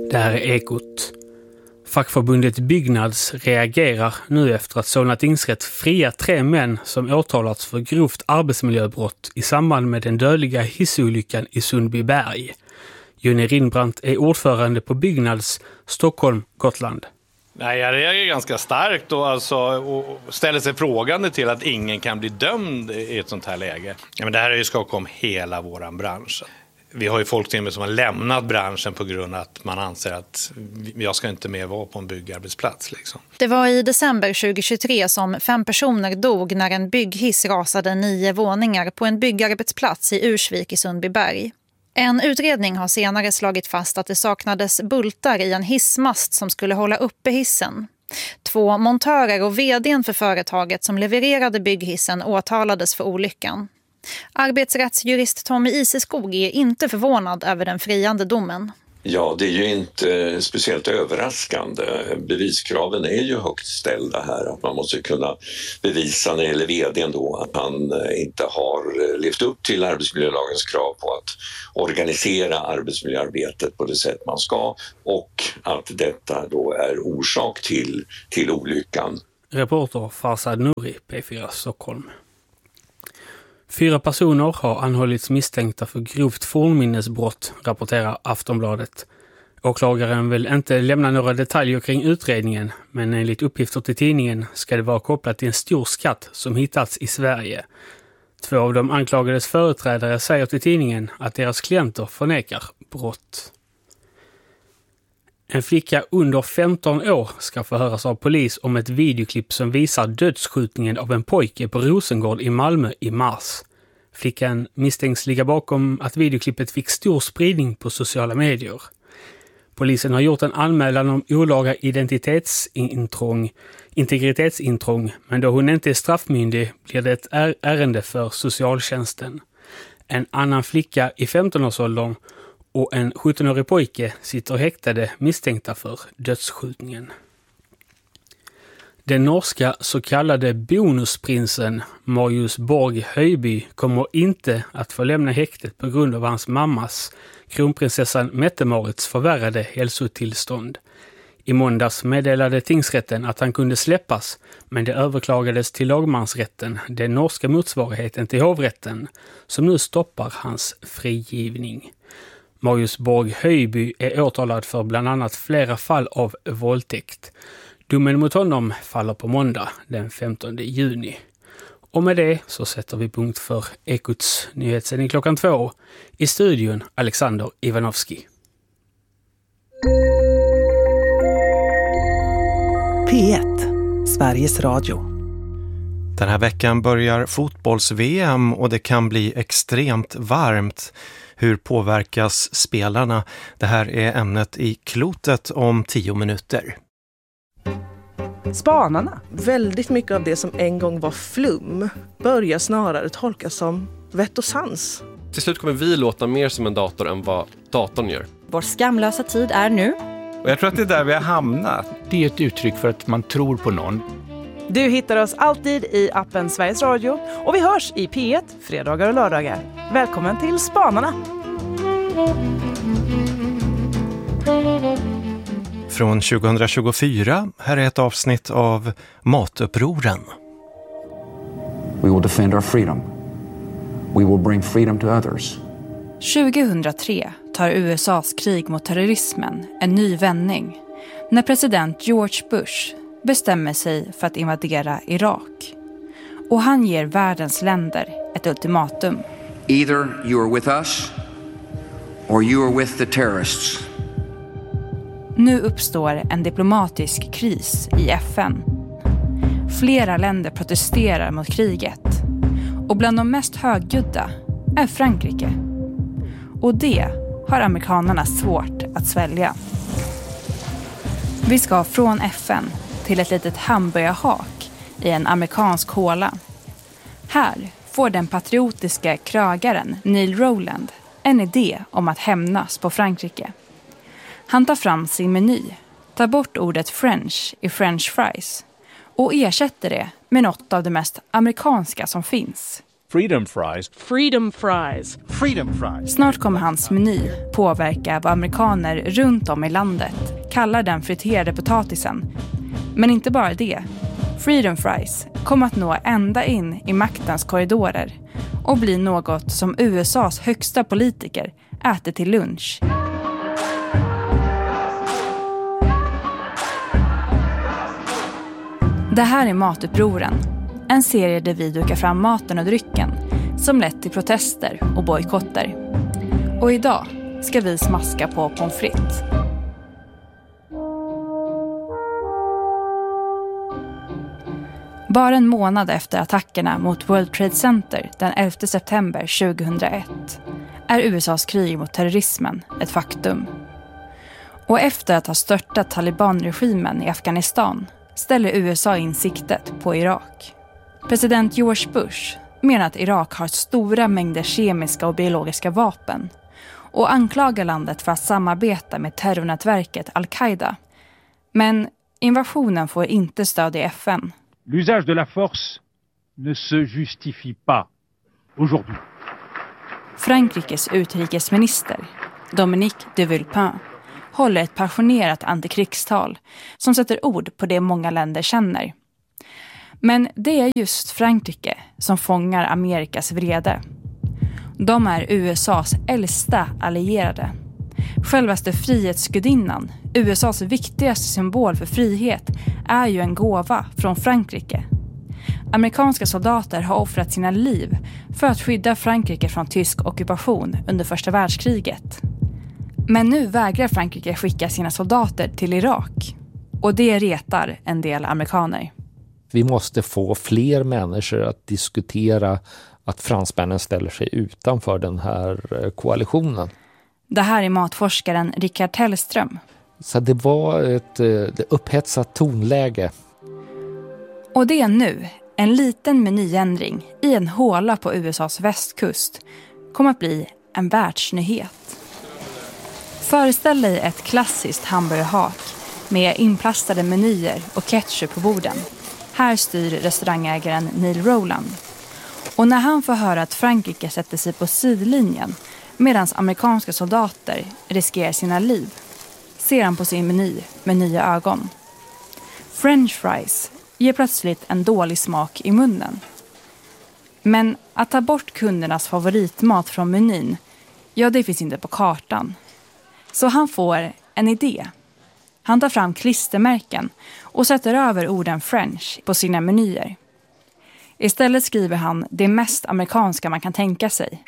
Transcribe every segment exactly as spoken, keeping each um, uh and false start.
Det här är Ekot. Fackförbundet Byggnads reagerar nu efter att Solna tingsrätt fria tre män som åtalats för grovt arbetsmiljöbrott i samband med den dödliga hissolyckan i Sundbyberg. Jonny Rindbrandt är ordförande på Byggnads Stockholm, Gotland. Nej, jag reagerar ganska starkt och, alltså, och ställer sig frågande till att ingen kan bli dömd i ett sånt här läge. Ja, men det här är ju skaka om hela våran bransch. Vi har ju folk till och med som har lämnat branschen på grund av att man anser att jag ska inte mer vara på en byggarbetsplats. Liksom. Det var i december tjugohundratjugotre som fem personer dog när en bygghiss rasade nio våningar på en byggarbetsplats i Ursvik i Sundbyberg. En utredning har senare slagit fast att det saknades bultar i en hissmast som skulle hålla uppe hissen. Två montörer och vdn för företaget som levererade bygghissen åtalades för olyckan. Arbetsrättsjurist Tommy Iseskog är inte förvånad över den friande domen. Ja, det är ju inte speciellt överraskande. Beviskraven är ju högt ställda här. Att man måste kunna bevisa när det gäller vdn då att han inte har levt upp till arbetsmiljölagens krav på att organisera arbetsmiljöarbetet på det sätt man ska och att detta då är orsak till, till olyckan. Reporter Farsad Nouri, P fyra Stockholm. Fyra personer har anhållits misstänkta för grovt fornminnesbrott, rapporterar Aftonbladet. Åklagaren vill inte lämna några detaljer kring utredningen, men enligt uppgifter till tidningen ska det vara kopplat till en stor skatt som hittats i Sverige. Två av de anklagades företrädare säger till tidningen att deras klienter förnekar brott. En flicka under femton år ska förhöras av polis om ett videoklipp som visar dödsskjutningen av en pojke på Rosengård i Malmö i mars. Flickan misstänks ligga bakom att videoklippet fick stor spridning på sociala medier. Polisen har gjort en anmälan om olaga identitetsintrång, integritetsintrång, men då hon inte är straffmyndig blir det ett ärende för socialtjänsten. En annan flicka i femton-årsåldern och en sjuttonårig pojke sitter häktade misstänkta för dödsskjutningen. Den norska så kallade bonusprinsen Marius Borg Höjby kommer inte att få lämna häktet på grund av hans mammas, kronprinsessan Mette-Marits förvärrade hälsotillstånd. I måndags meddelade tingsrätten att han kunde släppas, men det överklagades till lagmansrätten, den norska motsvarigheten till hovrätten, som nu stoppar hans frigivning. Marius Borg Höjby är åtalad för bland annat flera fall av våldtäkt. Domen mot honom faller på måndag den femtonde juni. Och med det så sätter vi punkt för Ekots nyhetssändning klockan två. I studion Alexander Ivanovski. P ett, Sveriges Radio. Den här veckan börjar fotbolls-V M och det kan bli extremt varmt. Hur påverkas spelarna? Det här är ämnet i Klotet om tio minuter. Spanarna. Väldigt mycket av det som en gång var flum börjar snarare tolkas som vett och sans. Till slut kommer vi låta mer som en dator än vad datorn gör. Vår skamlösa tid är nu. Och jag tror att det är där vi har hamnat. Det är ett uttryck för att man tror på någon. Du hittar oss alltid i appen Sveriges Radio och vi hörs i P ett fredagar och lördagar. Välkommen till Spanarna! Från tjugohundratjugofyra, här är ett avsnitt av Matupproren. We will defend our freedom. We will bring freedom to others. tjugohundratre tar U S A:s krig mot terrorismen en ny vändning när president George Bush bestämmer sig för att invadera Irak. Och han ger världens länder ett ultimatum. Either you are with us or you are with the terrorists. Nu uppstår en diplomatisk kris i F N. Flera länder protesterar mot kriget. Och bland de mest högljudda är Frankrike. Och det har amerikanerna svårt att svälja. Vi ska från F N till ett litet hamburgerhak i en amerikansk håla. Här får den patriotiska krögaren Neil Rowland en idé om att hämnas på Frankrike. Han tar fram sin meny, tar bort ordet French i French fries och ersätter det med något av det mest amerikanska som finns, Freedom fries. Freedom fries. Freedom fries. Snart kommer hans meny påverka vad amerikaner runt om i landet kallar den friterade potatisen. Men inte bara det. Freedom fries kommer att nå ända in i maktens korridorer och bli något som U S A:s högsta politiker äter till lunch. Det här är Matupproren, en serie där vi dukar fram maten och drycken som lett till protester och bojkotter. Och idag ska vi smaska på pommes frites. Bara en månad efter attackerna mot World Trade Center den elfte september tjugohundraett är U S A:s krig mot terrorismen ett faktum. Och efter att ha störtat Taliban-regimen i Afghanistan ställer U S A in siktet på Irak. President George Bush menar att Irak har stora mängder kemiska och biologiska vapen och anklagar landet för att samarbeta med terrornätverket Al-Qaida. Men invasionen får inte stöd i F N. L'usage de la force ne se justifie pas aujourd'hui. Frankrikes utrikesminister, Dominique de Villepin, håller ett passionerat antikrigstal som sätter ord på det många länder känner. Men det är just Frankrike som fångar Amerikas vrede. De är U S A:s äldsta allierade. Självaste frihetsgudinnan, U S A:s viktigaste symbol för frihet, är ju en gåva från Frankrike. Amerikanska soldater har offrat sina liv för att skydda Frankrike från tysk ockupation under första världskriget. Men nu vägrar Frankrike skicka sina soldater till Irak. Och det retar en del amerikaner. Vi måste få fler människor att diskutera att fransmännen ställer sig utanför den här koalitionen. Det här är matforskaren Rickard Tellström. Så det var ett upphetsat tonläge. Och det är nu en liten menyändring i en håla på U S A:s västkust kommer att bli en världsnyhet. Föreställ dig ett klassiskt hamburgerhak med inplastade menyer och ketchup på borden. Här styr restaurangägaren Neil Rowland. Och när han får höra att Frankrike sätter sig på sidlinjen medan amerikanska soldater riskerar sina liv, ser han på sin meny med nya ögon. French fries ger plötsligt en dålig smak i munnen. Men att ta bort kundernas favoritmat från menyn, ja, det finns inte på kartan. Så han får en idé. Han tar fram klistermärken och sätter över orden French på sina menyer. Istället skriver han det mest amerikanska man kan tänka sig.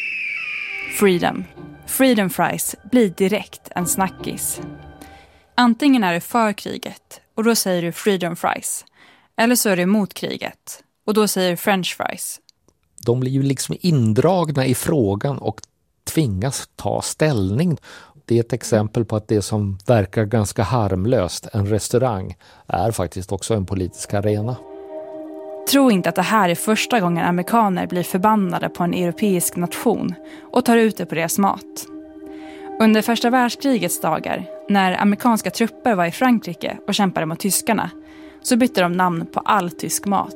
Freedom. Freedom fries blir direkt en snackis. Antingen är du för kriget och då säger du freedom fries. Eller så är du emot kriget och då säger du French fries. De blir ju liksom indragna i frågan och tvingas ta ställning. Det är ett exempel på att det som verkar ganska harmlöst, en restaurang, är faktiskt också en politisk arena. Tro inte att det här är första gången amerikaner blir förbannade på en europeisk nation och tar ut det på deras mat. Under första världskrigets dagar, när amerikanska trupper var i Frankrike och kämpade mot tyskarna, så bytte de namn på all tysk mat.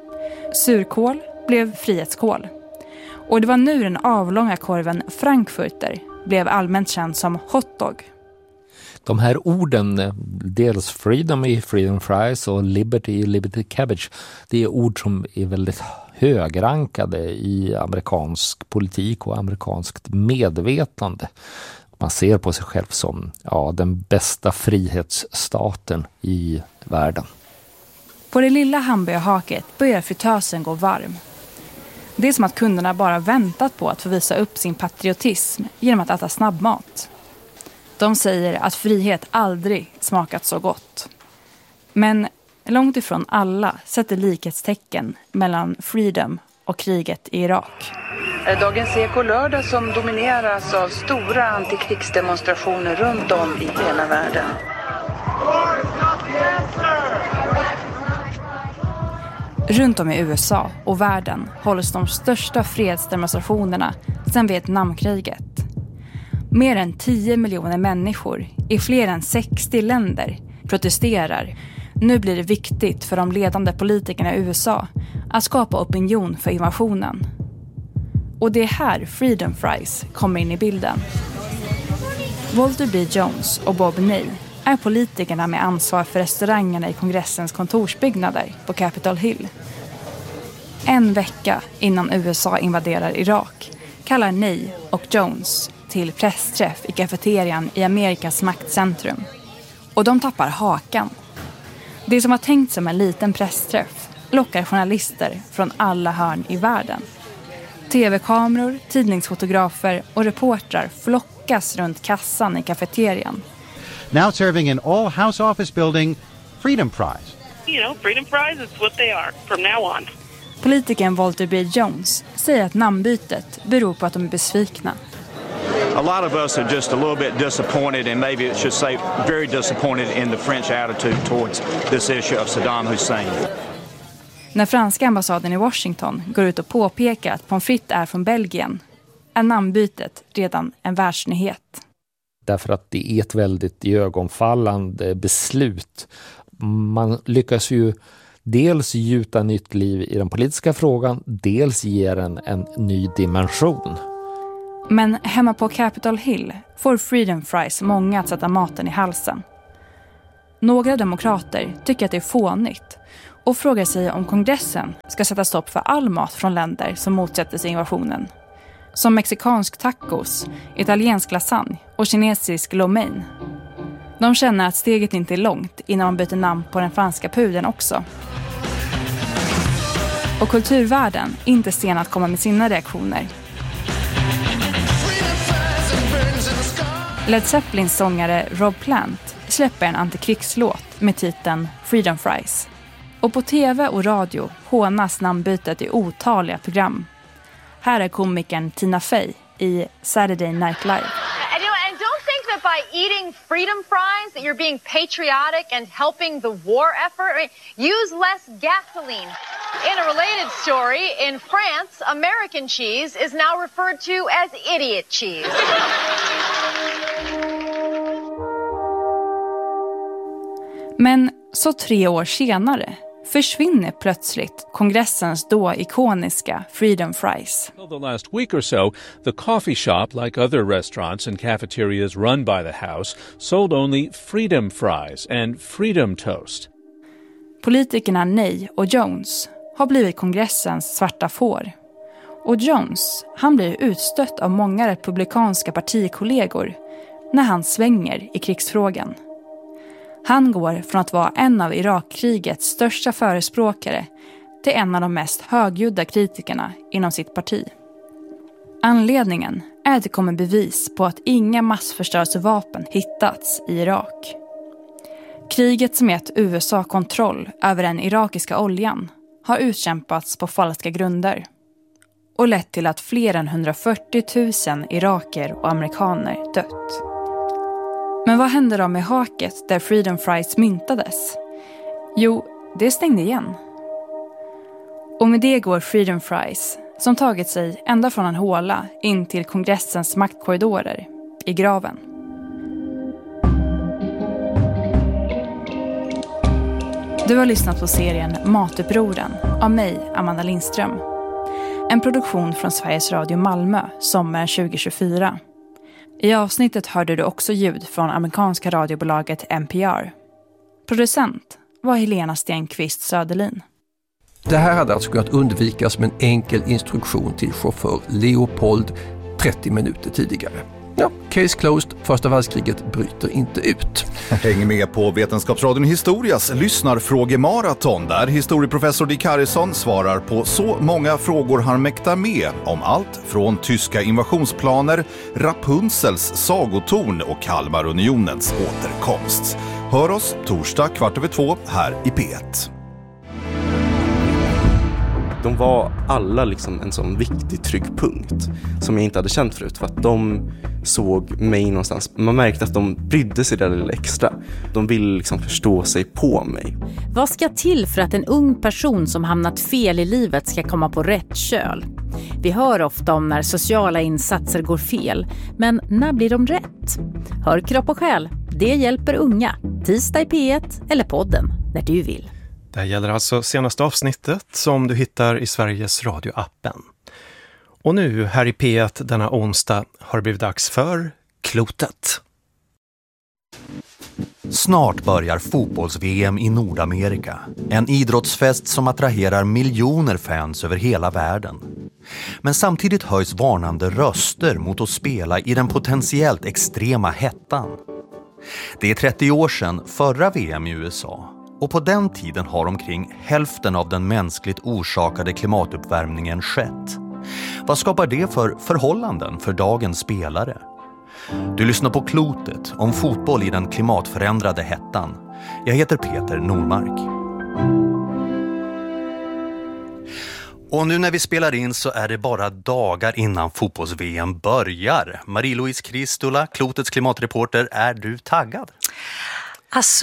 Surkål blev frihetskål. Och det var nu den avlånga korven Frankfurter blev allmänt känd som hotdog. De här orden, dels freedom i freedom fries och liberty i liberty cabbage, det är ord som är väldigt högrankade i amerikansk politik och amerikanskt medvetande. Man ser på sig själv som ja, den bästa frihetsstaten i världen. På det lilla hamburgerhaket börjar fritösen gå varm. Det är som att kunderna bara väntat på att få visa upp sin patriotism genom att äta snabbmat. De säger att frihet aldrig smakat så gott. Men långt ifrån alla sätter likhetstecken mellan freedom och kriget i Irak. Dagens Eko lördag som domineras av stora antikrigsdemonstrationer runt om i hela världen. Runt om i U S A och världen hålls de största fredsdemonstrationerna sedan Vietnamkriget. Mer än tio miljoner människor i fler än sextio länder protesterar. Nu blir det viktigt för de ledande politikerna i U S A att skapa opinion för invasionen. Och det är här Freedom Fries kommer in i bilden. Walter B. Jones och Bob Ney är politikerna med ansvar för restaurangerna i kongressens kontorsbyggnader på Capitol Hill. En vecka innan U S A invaderar Irak kallar Ney och Jones till pressträff i kafeterian i Amerikas maktcentrum. Och de tappar hakan. Det som var tänkt som en liten pressträff lockar journalister från alla hörn i världen. Tv-kameror, tidningsfotografer och reportrar flockas runt kassan i kafeterian. Now serving in all House Office building, Freedom Fries. You know, Freedom Fries is what they are from now on. Politikern Walter B. Jones säger att namnbytet beror på att de är besvikna. A lot of us are just a little bit disappointed, and maybe it should say very disappointed in the French attitude towards this issue of Saddam Hussein. När franska ambassaden i Washington går ut och påpekar att pommes frites är från Belgien är namnbytet redan en världsnyhet. Därför att det är ett väldigt ögonfallande beslut. Man lyckas ju dels gjuta nytt liv i den politiska frågan, dels ger en, en ny dimension. Men hemma på Capitol Hill får Freedom Fries många att sätta maten i halsen. Några demokrater tycker att det är fånigt och frågar sig om kongressen ska sätta stopp för all mat från länder som motsätter sig invasionen. Som mexikansk tacos, italiensk lasagne och kinesisk lo mein. De känner att steget inte är långt innan man byter namn på den franska pudeln också. Och kulturvärlden är inte sen att komma med sina reaktioner. Led Zeppelins sångare Rob Plant släpper en antikrigslåt med titeln Freedom Fries. Och på tv och radio hånas namnbytet i otaliga program. Här är komikern Tina Fey i Saturday Night Live. And, you know, and don't think that by eating Freedom Fries that you're being patriotic and helping the war effort. I mean, use less gasoline. In a related story, in France, American cheese is now referred to as idiot cheese. Men så tre år senare försvinner plötsligt kongressens då ikoniska Freedom Fries. The last week or so, the coffee shop, like other restaurants and cafeterias run by the House, sold only Freedom Fries and Freedom Toast. Politikerna Ney och Jones har blivit kongressens svarta får. Och Jones, han blir utstött av många republikanska partikollegor när han svänger i krigsfrågan. Han går från att vara en av Irakkrigets största förespråkare till en av de mest högljudda kritikerna inom sitt parti. Anledningen är att det kommer bevis på att inga massförstörelsevapen hittats i Irak. Kriget som gett U S A kontroll över den irakiska oljan har utkämpats på falska grunder och lett till att fler än hundrafyrtio tusen iraker och amerikaner dött. Men vad hände då med haket där Freedom Fries myntades? Jo, det stängde igen. Och med det går Freedom Fries, som tagit sig ända från en håla in till kongressens maktkorridorer, i graven. Du har lyssnat på serien Matupproren av mig, Amanda Lindström. En produktion från Sveriges Radio Malmö, sommaren tjugo tjugofyra. I avsnittet hörde du också ljud från amerikanska radiobolaget N P R. Producent var Helena Stenqvist Söderlin. Det här hade alltså kunnat undvikas med en enkel instruktion till chaufför Leopold trettio minuter tidigare. Ja, case closed, första världskriget bryter inte ut. Häng med på Vetenskapsradion Historias lyssnarfrågemaraton där historieprofessor Dick Harrison svarar på så många frågor han mäktar med om allt från tyska invasionsplaner, Rapunzels sagotorn och Kalmarunionens återkomst. Hör oss torsdag kvart över två här i P ett. De var alla liksom en sån viktig tryggpunkt som jag inte hade känt förut, för att de såg mig någonstans. Man märkte att de brydde sig där lite extra. De ville liksom förstå sig på mig. Vad ska till för att en ung person som hamnat fel i livet ska komma på rätt köl? Vi hör ofta om när sociala insatser går fel, men när blir de rätt? Hör Kropp och själ, det hjälper unga. Tisdag i P ett eller podden när du vill. Det här gäller alltså senaste avsnittet som du hittar i Sveriges Radio-appen. Och nu här i P ett denna onsdag har det blivit dags för Klotet. Snart börjar fotbolls-V M i Nordamerika. En idrottsfest som attraherar miljoner fans över hela världen. Men samtidigt höjs varnande röster mot att spela i den potentiellt extrema hettan. Det är trettio år sedan förra V M i U S A. Och på den tiden har omkring hälften av den mänskligt orsakade klimatuppvärmningen skett. Vad skapar det för förhållanden för dagens spelare? Du lyssnar på Klotet om fotboll i den klimatförändrade hettan. Jag heter Peter Normark. Och nu när vi spelar in så är det bara dagar innan fotbolls-V M börjar. Marie-Louise Kristula, Klotets klimatreporter, är du taggad? Alltså,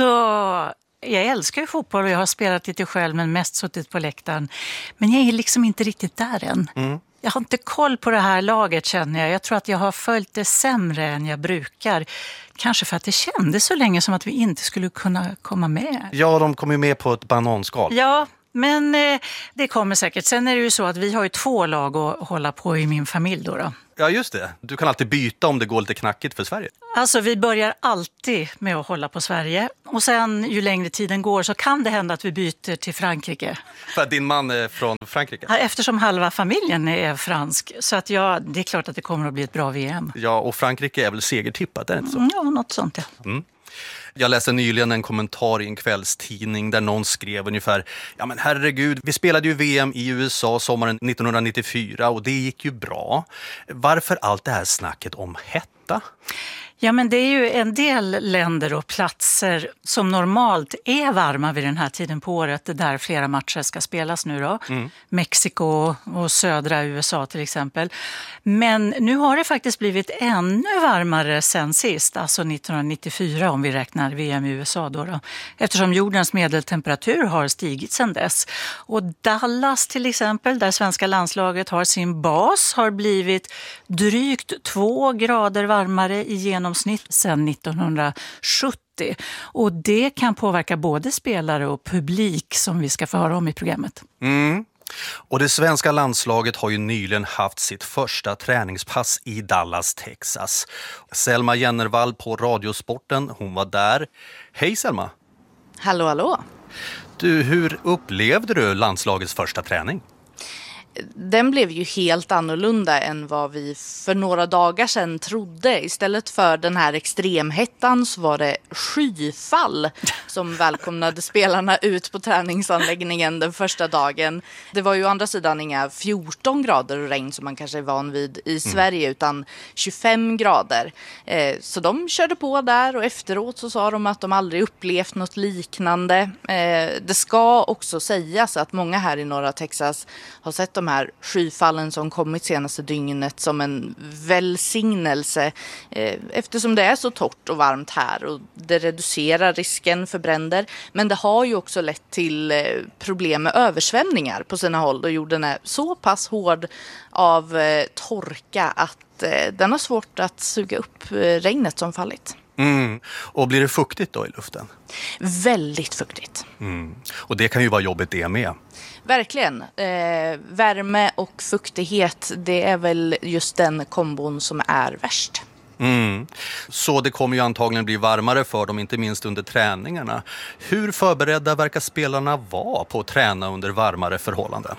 jag älskar ju fotboll och jag har spelat lite själv men mest suttit på läktaren. Men jag är liksom inte riktigt där än. Mm. Jag har inte koll på det här laget känner jag. Jag tror att jag har följt det sämre än jag brukar. Kanske för att det kändes så länge som att vi inte skulle kunna komma med. Ja, de kom ju med på ett bananskal. Ja, men eh, det kommer säkert. Sen är det ju så att vi har ju två lag att hålla på i min familj då då. Ja, just det. Du kan alltid byta om det går lite knackigt för Sverige. Alltså, vi börjar alltid med att hålla på Sverige. Och sen, ju längre tiden går, så kan det hända att vi byter till Frankrike. För att din man är från Frankrike? Ja, eftersom halva familjen är fransk. Så att ja, det är klart att det kommer att bli ett bra V M. Ja, och Frankrike är väl segertippat, är det inte så? Ja, något sånt, ja. Mm. Jag läste nyligen en kommentar i en kvällstidning där någon skrev ungefär: ja men herregud, vi spelade ju V M i U S A sommaren nittonhundranittiofyra och det gick ju bra. Varför allt det här snacket om hetta? Ja, men det är ju en del länder och platser som normalt är varma vid den här tiden på året där flera matcher ska spelas nu då. Mm. Mexiko och södra U S A till exempel. Men nu har det faktiskt blivit ännu varmare sen sist, alltså nittonhundranittiofyra om vi räknar V M i U S A då då. Eftersom jordens medeltemperatur har stigit sedan dess. Och Dallas till exempel, där svenska landslaget har sin bas, har blivit drygt två grader varmare i genomsnitt sedan nittonhundrasjuttio. Och det kan påverka både spelare och publik som vi ska få höra om i programmet. Mm. Och det svenska landslaget har ju nyligen haft sitt första träningspass i Dallas, Texas. Selma Jennervall på Radiosporten, hon var där. Hej Selma! Hallå, hallå! Du, hur upplevde du landslagets första träning? Den blev ju helt annorlunda än vad vi för några dagar sedan trodde. Istället för den här extremhettan så var det skyfall som välkomnade spelarna ut på träningsanläggningen den första dagen. Det var ju å andra sidan inga fjorton grader och regn som man kanske är van vid i Sverige mm. utan tjugofem grader. Eh, så de körde på där och efteråt så sa de att de aldrig upplevt något liknande. Eh, det ska också sägas att många här i norra Texas har sett de här skyfallen som kommit senaste dygnet som en välsignelse eh, eftersom det är så torrt och varmt här och det reducerar risken för bränder. Men det har ju också lett till eh, problem med översvämningar på sina håll då jorden är så pass hård av eh, torka att eh, den har svårt att suga upp eh, regnet som fallit. Mm. Och blir det fuktigt då i luften? Väldigt fuktigt. Mm. Och det kan ju vara jobbigt det med. Verkligen. Eh, värme och fuktighet, det är väl just den kombon som är värst. Mm. Så det kommer ju antagligen bli varmare för dem, inte minst under träningarna. Hur förberedda verkar spelarna vara på att träna under varmare förhållanden?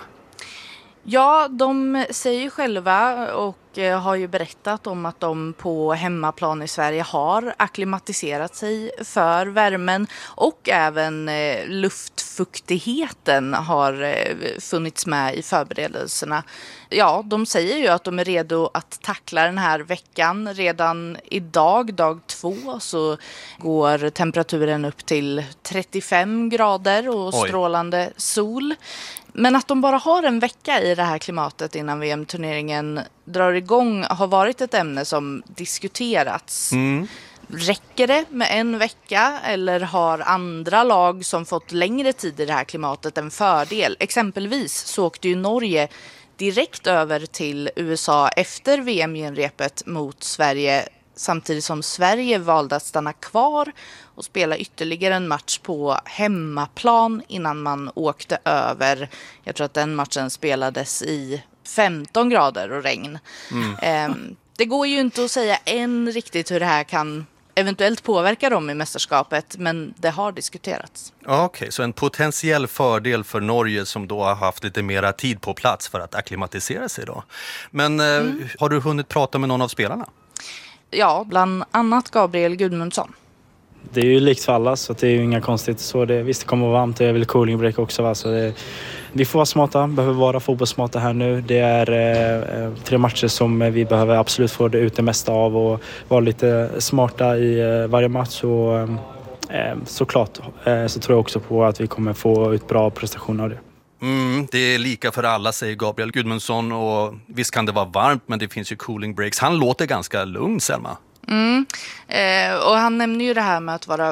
Ja, de säger själva och har ju berättat om att de på hemmaplan i Sverige har akklimatiserat sig för värmen och även luftfuktigheten har funnits med i förberedelserna. Ja, de säger ju att de är redo att tackla den här veckan. Redan idag, dag två, så går temperaturen upp till trettiofem grader och strålande sol. Men att de bara har en vecka i det här klimatet innan V M-turneringen drar igång har varit ett ämne som diskuterats. Mm. Räcker det med en vecka eller har andra lag som fått längre tid i det här klimatet en fördel? Exempelvis så åkte ju Norge direkt över till U S A efter V M-genrepet mot Sverige samtidigt som Sverige valde att stanna kvar och spela ytterligare en match på hemmaplan innan man åkte över. Jag tror att den matchen spelades i femton grader och regn. Mm. Um, det går ju inte att säga än riktigt hur det här kan eventuellt påverka dem i mästerskapet, men det har diskuterats. Okej, okay, så en potentiell fördel för Norge som då har haft lite mera tid på plats för att akklimatisera sig då. Men mm. eh, har du hunnit prata med någon av spelarna? Ja, bland annat Gabriel Gudmundsson. Det är ju likt för alla, så det är ju inga konstigt. Så det, visst, det kommer att vara varmt och jag vill cooling break också. Va? Så det, vi får vara smarta, behöver vara fotbollssmarta här nu. Det är eh, tre matcher som vi behöver absolut få det ut det mesta av och vara lite smarta i eh, varje match. Och, eh, såklart eh, så tror jag också på att vi kommer få ut bra prestationer av det. Mm, det är lika för alla, säger Gabriel Gudmundsson, och visst kan det vara varmt, men det finns ju cooling breaks. Han låter ganska lugn, Selma. Mm. Eh, och han nämner ju det här med att vara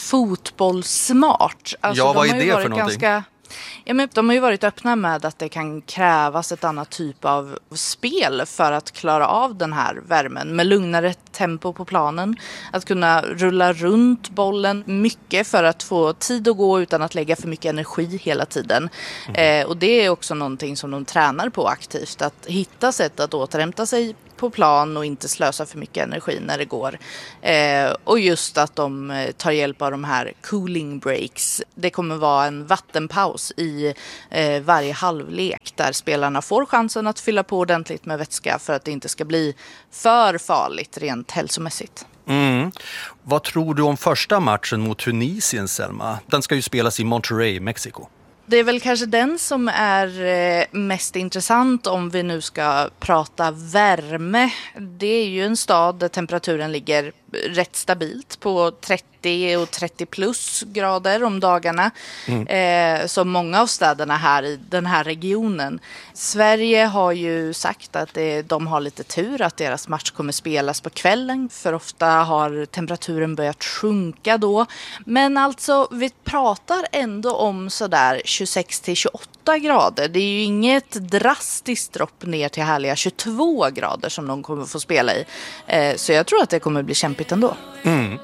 fotbollssmart. Alltså, ja, vad de är det för någonting? Ganska, ja, men de har ju varit öppna med att det kan krävas ett annat typ av spel för att klara av den här värmen. Med lugnare tempo på planen. Att kunna rulla runt bollen mycket för att få tid att gå utan att lägga för mycket energi hela tiden. Mm. Eh, och det är också någonting som de tränar på aktivt. Att hitta sätt att återhämta sig på plan och inte slösa för mycket energi när det går. Eh, och just att de tar hjälp av de här cooling breaks. Det kommer vara en vattenpaus i eh, varje halvlek där spelarna får chansen att fylla på ordentligt med vätska för att det inte ska bli för farligt rent hälsomässigt. Mm. Vad tror du om första matchen mot Tunisien, Selma? Den ska ju spelas i Monterrey, Mexiko. Det är väl kanske den som är mest intressant om vi nu ska prata värme. Det är ju en stad där temperaturen ligger rätt stabilt på trettio och trettio plus grader om dagarna. Mm. Eh, som många av städerna här i den här regionen. Sverige har ju sagt att det, de har lite tur att deras match kommer spelas på kvällen. För ofta har temperaturen börjat sjunka då. Men alltså vi pratar ändå om sådär tjugosex till tjugoåtta grader. Det är ju inget drastiskt dropp ner till härliga tjugotvå grader som de kommer få spela i. Eh, så jag tror att det kommer bli kämpigt ändå. Mm.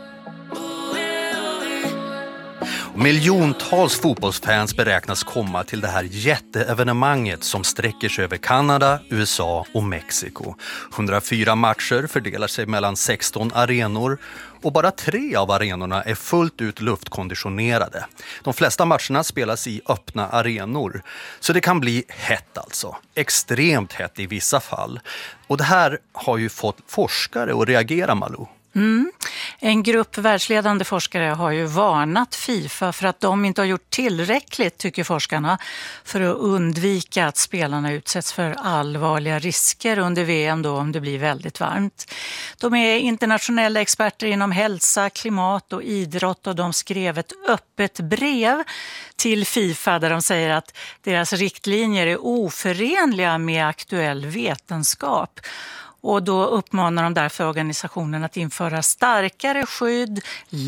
Miljontals fotbollsfans beräknas komma till det här jätteevenemanget som sträcker sig över Kanada, U S A och Mexiko. hundrafyra matcher fördelar sig mellan sexton arenor och bara tre av arenorna är fullt ut luftkonditionerade. De flesta matcherna spelas i öppna arenor, så det kan bli hett alltså. Extremt hett i vissa fall. Och det här har ju fått forskare att reagera, Malou. Mm. En grupp världsledande forskare har ju varnat FIFA för att de inte har gjort tillräckligt, tycker forskarna, för att undvika att spelarna utsätts för allvarliga risker under V M då om det blir väldigt varmt. De är internationella experter inom hälsa, klimat och idrott och de skrev ett öppet brev till FIFA där de säger att deras riktlinjer är oförenliga med aktuell vetenskap. Och då uppmanar de därför organisationen att införa starkare skydd,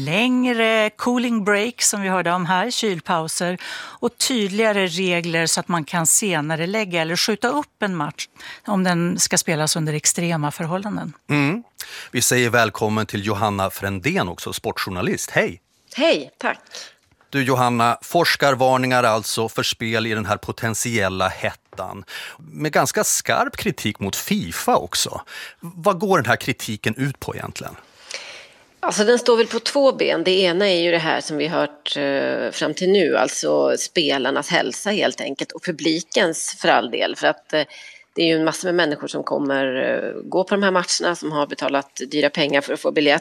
längre cooling break som vi hörde om här, kylpauser och tydligare regler så att man kan senare lägga eller skjuta upp en match om den ska spelas under extrema förhållanden. Mm. Vi säger välkommen till Johanna Frändén, också sportjournalist. Hej! Hej, tack. Du Johanna, forskarvarningar alltså för spel i den här potentiella hettan. Med ganska skarp kritik mot FIFA också. Vad går den här kritiken ut på egentligen? Alltså den står väl på två ben. Det ena är ju det här som vi hört eh, fram till nu. Alltså spelarnas hälsa helt enkelt. Och publikens för all del. För att eh, det är ju en massa med människor som kommer eh, gå på de här matcherna. Som har betalat dyra pengar för att få biljett.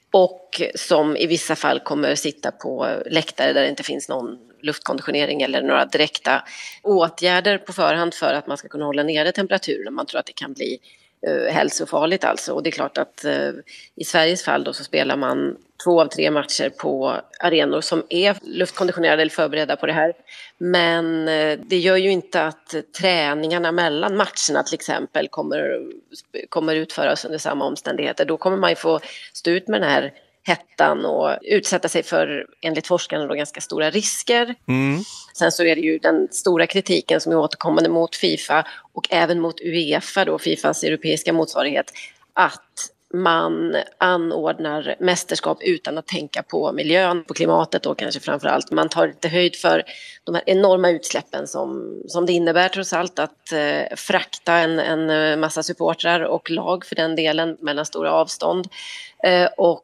Och som i vissa fall kommer sitta på läktare där det inte finns någon luftkonditionering eller några direkta åtgärder på förhand för att man ska kunna hålla nere temperaturen om man tror att det kan bli uh, hälsofarligt alltså. Och det är klart att uh, i Sveriges fall då så spelar man två av tre matcher på arenor som är luftkonditionerade eller förberedda på det här. Men uh, det gör ju inte att träningarna mellan matcherna till exempel kommer, kommer utföras under samma omständigheter. Då kommer man ju få stå ut med den här hettan och utsätta sig för, enligt forskarna, då, ganska stora risker. Mm. Sen så är det ju den stora kritiken som är återkommande mot FIFA och även mot UEFA, då, Fifas europeiska motsvarighet, att man anordnar mästerskap utan att tänka på miljön, på klimatet och kanske framförallt. Man tar inte höjd för de här enorma utsläppen som, som det innebär trots allt att eh, frakta en, en massa supportrar och lag för den delen mellan stora avstånd. Eh, och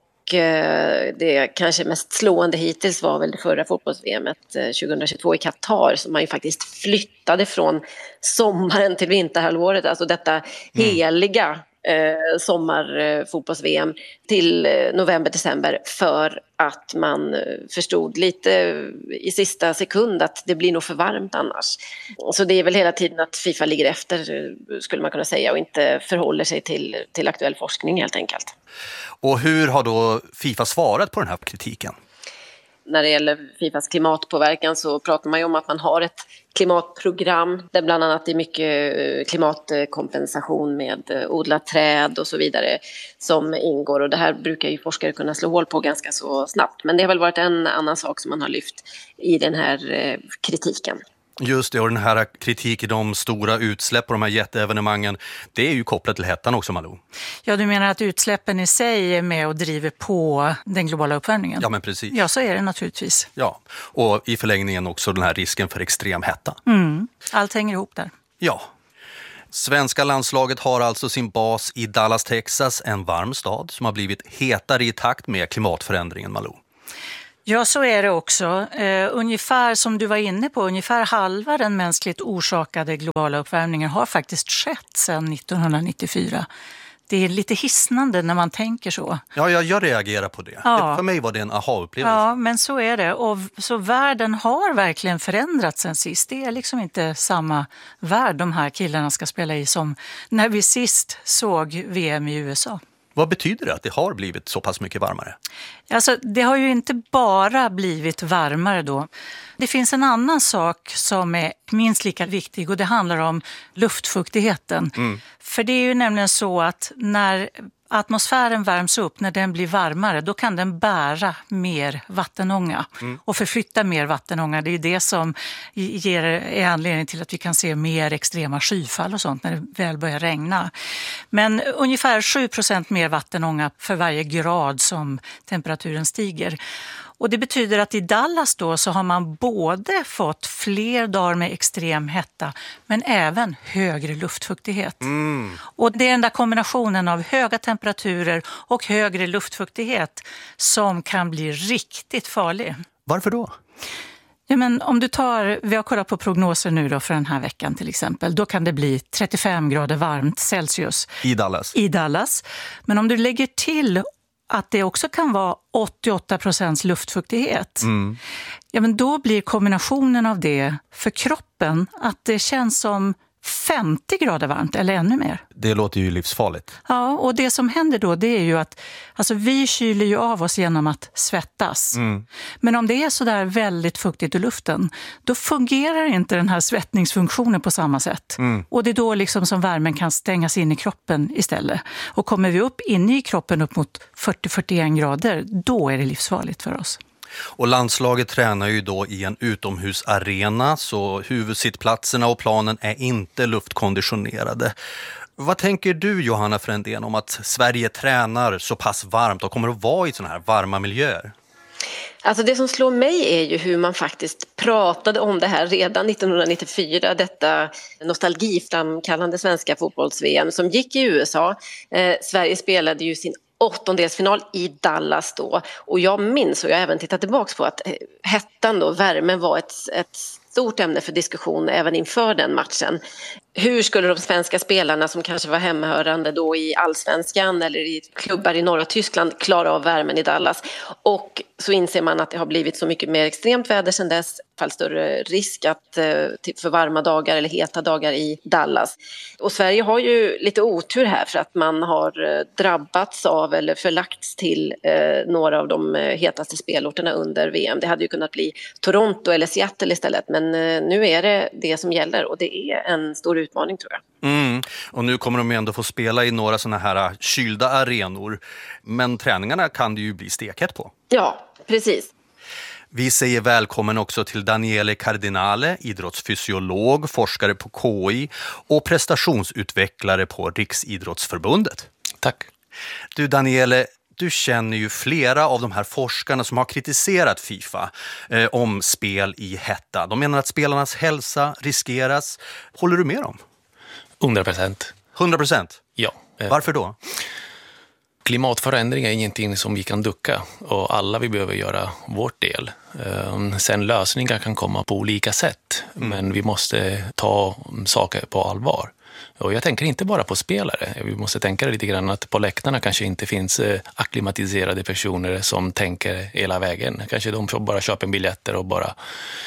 det kanske mest slående hittills var väl det förra fotbolls-V M tjugohundratjugotvå i Qatar som man ju faktiskt flyttade från sommaren till vinterhalvåret. Alltså detta heliga eh, sommarfotbolls-V M till november-december för att man förstod lite i sista sekund att det blir nog för varmt annars. Så det är väl hela tiden att FIFA ligger efter skulle man kunna säga och inte förhåller sig till, till aktuell forskning helt enkelt. Och hur har då FIFA svarat på den här kritiken? När det gäller FIFAs klimatpåverkan så pratar man ju om att man har ett klimatprogram där bland annat det är mycket klimatkompensation med odlat träd och så vidare som ingår. Och det här brukar ju forskare kunna slå hål på ganska så snabbt. Men det har väl varit en annan sak som man har lyft i den här kritiken. Just det, och den här kritiken om stora utsläpp och de här jätteevenemangen, det är ju kopplat till hettan också, Malou. Ja, du menar att utsläppen i sig är med och driver på den globala uppvärmningen? Ja, men precis. Ja, så är det naturligtvis. Ja, och i förlängningen också den här risken för extrem hetta. Mm. Allt hänger ihop där. Ja. Svenska landslaget har alltså sin bas i Dallas, Texas, en varm stad som har blivit hetare i takt med klimatförändringen, Malou. Ja, så är det också. Uh, ungefär som du var inne på, ungefär halva den mänskligt orsakade globala uppvärmningen har faktiskt skett sedan nittonhundranittiofyra. Det är lite hisnande när man tänker så. Ja, jag, jag reagerar på det. Ja. det. För mig var det en aha-upplevelse. Ja, men så är det. Och så världen har verkligen förändrats sen sist. Det är liksom inte samma värld de här killarna ska spela i som när vi sist såg V M i U S A. Vad betyder det att det har blivit så pass mycket varmare? Alltså, det har ju inte bara blivit varmare då. Det finns en annan sak som är minst lika viktig och det handlar om luftfuktigheten. Mm. För det är ju nämligen så att när atmosfären värms upp, när den blir varmare, då kan den bära mer vattenånga mm. och förflytta mer vattenånga. Det är det som ger är anledning till att vi kan se mer extrema skyfall och sånt när det väl börjar regna. Men ungefär sju procent mer vattenånga för varje grad som temperaturen stiger. Och det betyder att i Dallas då så har man både fått fler dagar med extrem hetta men även högre luftfuktighet. Mm. Och det är den där kombinationen av höga temperaturer och högre luftfuktighet som kan bli riktigt farlig. Varför då? Ja, men om du tar, vi har kollat på prognoser nu då för den här veckan till exempel. Då kan det bli trettiofem grader varmt Celsius. I Dallas? I Dallas. Men om du lägger till att det också kan vara åttioåtta procent luftfuktighet. Mm. Ja, men då blir kombinationen av det för kroppen att det känns som femtio grader varmt eller ännu mer. Det låter ju livsfarligt. Ja, och det som händer då det är ju att alltså, vi kyler ju av oss genom att svettas. Mm. Men om det är så där väldigt fuktigt i luften, då fungerar inte den här svettningsfunktionen på samma sätt. Mm. Och det är då liksom som värmen kan stängas in i kroppen istället. Och kommer vi upp inne i kroppen upp mot fyrtio till fyrtioen grader, då är det livsfarligt för oss. Och landslaget tränar ju då i en utomhusarena så huvudsittplatserna och planen är inte luftkonditionerade. Vad tänker du, Johanna Frändén, om att Sverige tränar så pass varmt och kommer att vara i sådana här varma miljöer? Alltså det som slår mig är ju hur man faktiskt pratade om det här redan nittonhundranittiofyra, detta nostalgiframkallande svenska fotbolls-V M som gick i U S A. Eh, Sverige spelade ju sin åttondelsfinal i Dallas då och jag minns och jag har även tittat tillbaka på att hettan då, värmen var ett, ett stort ämne för diskussion även inför den matchen. Hur skulle de svenska spelarna som kanske var hemmahörande då i allsvenskan eller i klubbar i norra Tyskland klara av värmen i Dallas? Och så inser man att det har blivit så mycket mer extremt väder sedan dess, fall större risk att, för varma dagar eller heta dagar i Dallas. Och Sverige har ju lite otur här för att man har drabbats av eller förlagts till eh, några av de hetaste spelorterna under V M. Det hade ju kunnat bli Toronto eller Seattle istället, men eh, nu är det det som gäller och det är en stor utmaning tror jag. Mm. Och nu kommer de ändå få spela i några såna här kylda arenor, men träningarna kan det ju bli stekhett på. Ja, precis. Vi säger välkommen också till Daniele Cardinale, idrottsfysiolog, forskare på K I och prestationsutvecklare på Riksidrottsförbundet. Tack. Du Daniele, du känner ju flera av de här forskarna som har kritiserat FIFA eh, om spel i hetta. De menar att spelarnas hälsa riskeras. Håller du med dem? hundra procent. hundra procent? Ja. Varför då? Klimatförändring är ingenting som vi kan ducka och alla vi behöver göra vårt del. Sen lösningar kan komma på olika sätt, mm. men vi måste ta saker på allvar. Och jag tänker inte bara på spelare. Vi måste tänka lite grann att på läktarna kanske inte finns akklimatiserade personer som tänker hela vägen. Kanske de bara köper biljetter och bara